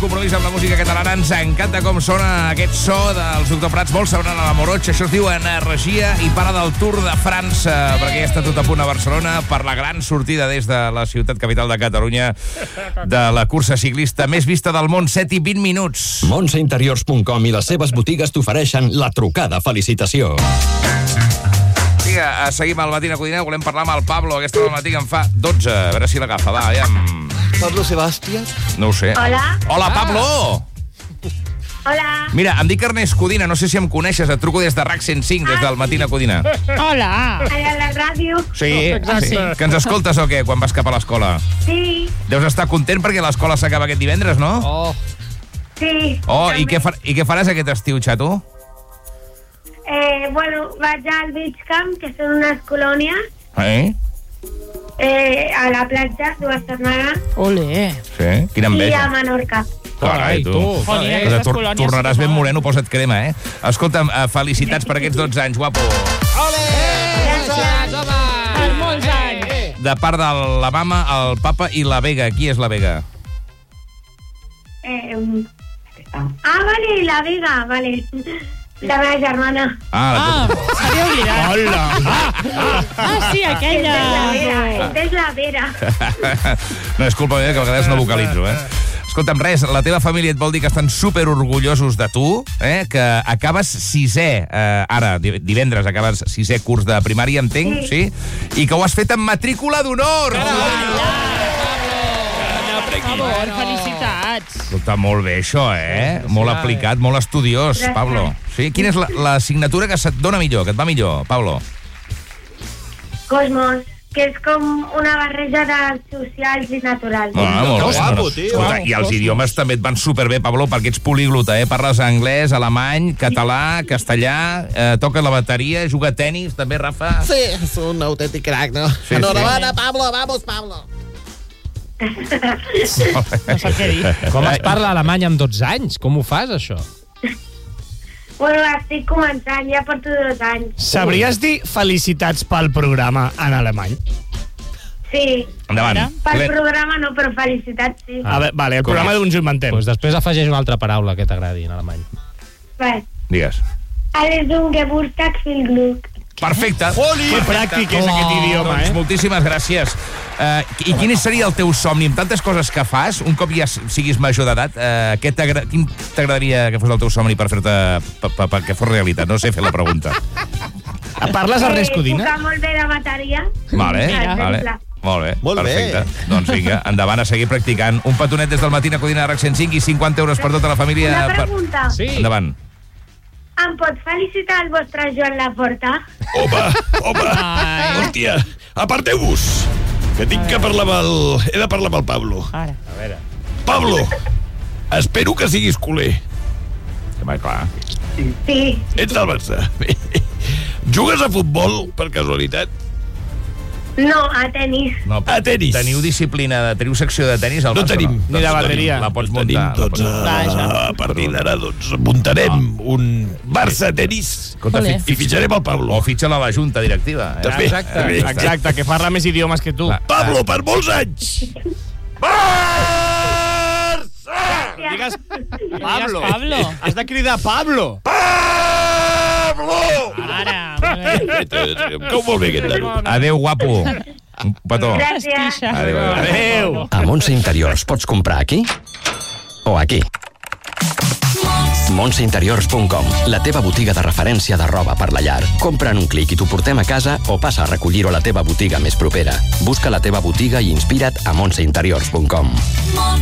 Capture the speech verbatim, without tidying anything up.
Compromís amb la música catalana, ens encanta com sona aquest so dels Doctor Prats, molt sabrant a la Morotxa, això es diu Energia, i para del Tour de França, perquè ja està tot a punt a Barcelona per la gran sortida des de la ciutat capital de Catalunya de la cursa ciclista més vista del món, set i vint minuts. Montse Interiors punt com i les seves botigues t'ofereixen la trucada felicitació. Vinga, seguim al Matí a Codina, volem parlar amb el Pablo, aquesta hora del matí que en fa dotze, a veure si l'agafa, va, aviam... Pablo Sebastián? No ho sé. Hola. Hola, Pablo! Hola. Mira, em dic Ernest Codina, no sé si em coneixes, et truco des de RAC cent cinc, des del Matí a Codina. Hola. A la ràdio. Sí, Exacte. sí. Que ens escoltes o què, quan vas cap a l'escola? Sí. Deus estar content perquè l'escola s'acaba aquest divendres, no? Oh. Sí. Oh, i què, fa, i què faràs aquest estiu, xato? Eh, bueno, vaig al Beach Camp, que són unes colònies, Eh? eh, a la platja, dues setmanes, Olé. Sí? Quina i a enveja. Menorca. Carai, tu. Jolín, Eh, aquestes tor- colònies Tornaràs sí que ben molen. moreno, posa't crema, eh? Escolta'm, eh, felicitats per aquests dotze anys, guapo. Gràcies, home. Per molts anys. De part de la mama, el papa i la Vega. Qui és la Vega? Eh, ah, vale, la Vega, vale. La meva germana. Ah, la Ah, s'havia oblidat. Hola! Ah, sí, És la Vera, aquella. és la Vera. No, és culpa meva, que a vegades no vocalitzo, eh? Escolta'm, res, la teva família et vol dir que estan super orgullosos de tu, eh? Que acabes sisè, eh, ara, divendres, acabes sisè curs de primària, entenc, sí? sí? I que ho has fet amb matrícula d'honor! Per favor, felicitats. Escolta, molt bé, això, eh? Molt aplicat, molt estudiós, Gràcies. Pablo. Sí? Quina és la- l'assignatura que se't dona millor, que et va millor, Pablo? Cosmos, que és com una barreja de socials i naturals. Ah, molt bé. guapo, No, tio. Escolta, i els idiomes també et van superbé, Pablo, perquè ets poliglota, eh? Parles anglès, alemany, català, castellà, eh, toques la bateria, juga a tenis, també, Rafa? Sí, és un autèntic crac, no? Sí, Enhorabona, Pablo, vamos, Pablo. No sap què dir. Com es parla alemany amb dotze anys? Com ho fas, això? Bueno, estic començant, ja porto dos anys. Sabries dir felicitats pel programa en alemany? Sí. Endavant. Pel Ple- programa no, però felicitats, sí. A veure, vale, el Com programa és? d'uns ho inventem. Doncs pues després afegeix una altra paraula que t'agradi en alemany. Vale. Digues. Alles un Geburtstag viel Glück. Perfecte. Que pràctic és aquest idioma, Doncs eh? moltíssimes gràcies. Uh, I quin seria el teu somni? Amb tantes coses que fas, un cop ja siguis major d'edat, uh, què t'agra- quin t'agradaria que fos el teu somni per fer-te perquè fos realitat? No sé fer la pregunta. Parles Ernest Eh, Codina? tocar molt bé la bateria. Vale, Mira. vale. Molt bé, Molt bé. perfecte. Doncs vinga, endavant a seguir practicant. Un petonet des del Matí a Codina RAC cent cinc i cinquanta euros per tota la família. Una Per... pregunta. Sí. Endavant. Em pot felicitar el vostre Joan Laporta? Home, home, hòstia, aparteu-vos, que tinc que parlar amb el... He de parlar amb el Pablo. Ara. Pablo, espero que siguis culer. Home, clar. Sí. Ets del Barça. Jugues a futbol, per casualitat? No, a tenis. No, A tenis. Teniu disciplina, de, teniu secció de tenis al No Barça? tenim. Ni de Doncs bateria. La pots No muntar. tenim, la doncs, pots muntar. Vaja. a partir d'ara, doncs, muntarem un Barça tenis Escolta, Olé. fi- i fitxarem el Pablo. O fitxa-la a la junta directiva. Eh? També. Exacte, exacte, que parla més idiomes que tu. Va. Pablo, per molts anys! Barça! Digues Pablo. Pablo. Has de cridar Pablo. Pablo! Ara. molt bé. Em cau molt bé aquest nano. Adéu, guapo. Un petó. Gràcies. Pixa. Adéu, adéu. Adéu. A Montse Interiors pots comprar aquí o aquí. Montse Interiors punt com, la teva botiga de referència de roba per la llar. Compra en un clic i t'ho portem a casa o passa a recollir-ho a la teva botiga més propera. Busca la teva botiga i inspira't a Montse Interiors punt com.